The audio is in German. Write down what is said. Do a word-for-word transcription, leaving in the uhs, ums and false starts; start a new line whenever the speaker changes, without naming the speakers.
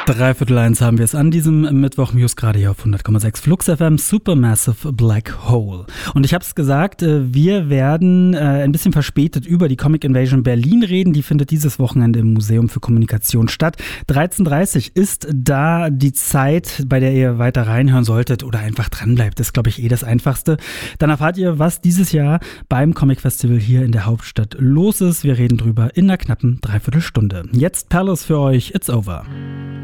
Dreiviertel eins haben wir es an diesem Mittwoch. Muse gerade hier auf hundert Komma sechs Flux F M, Supermassive Black Hole. Und ich habe es gesagt, wir werden ein bisschen verspätet über die Comic Invasion Berlin reden. Die findet dieses Wochenende im Museum für Kommunikation statt. dreizehn Uhr dreißig ist da die Zeit, bei der ihr weiter reinhören solltet oder einfach dranbleibt. Das ist, glaube ich, eh das Einfachste. Dann erfahrt ihr, was dieses Jahr beim Comic Festival hier in der Hauptstadt los ist. Wir reden drüber in einer knappen Dreiviertelstunde. Jetzt Palace für euch, It's Over.